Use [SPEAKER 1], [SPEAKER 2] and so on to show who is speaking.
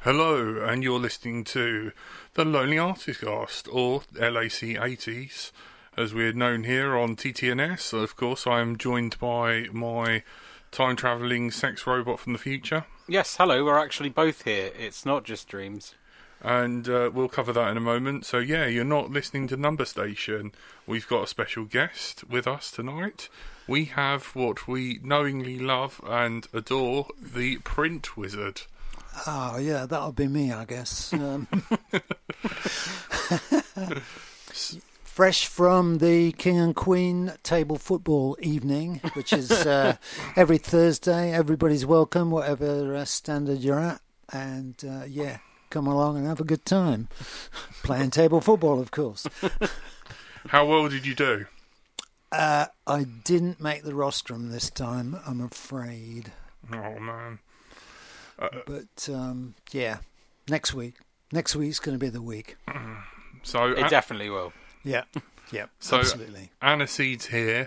[SPEAKER 1] Hello, and you're listening to the Lonely Artist Cast, or LAC80s, as we're known here on TTNS. Of course, I am joined by my time-travelling sex robot from the future.
[SPEAKER 2] Yes, hello, we're actually both here. It's not just dreams.
[SPEAKER 1] And we'll cover that in a moment. So yeah, you're not listening to Number Station. We've got a special guest with us tonight. We have what we knowingly love and adore, the Print Wizard.
[SPEAKER 3] Oh, yeah, that'll be me, I guess. Fresh from the King and Queen table football evening, which is every Thursday. Everybody's welcome, whatever standard you're at. And, yeah, come along and have a good time. Playing table football, of course.
[SPEAKER 1] How well did you do?
[SPEAKER 3] I didn't make the rostrum this time, I'm afraid.
[SPEAKER 1] Oh, man.
[SPEAKER 3] But, yeah, next week. Next week's going to be the week.
[SPEAKER 1] So
[SPEAKER 2] It definitely will.
[SPEAKER 3] Yeah,
[SPEAKER 1] so
[SPEAKER 3] absolutely.
[SPEAKER 1] Aniseed's here,